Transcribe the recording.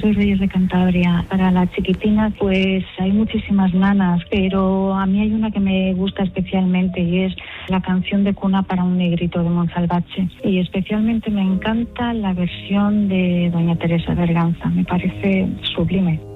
soy Reyes de Cantabria. Para la chiquitina, pues hay muchísimas nanas, pero a mí hay una que me gusta especialmente y es la canción de Cuna para un negrito de Monsalvatxe. Y especialmente me encanta la versión de doña Teresa Berganza, me parece sublime.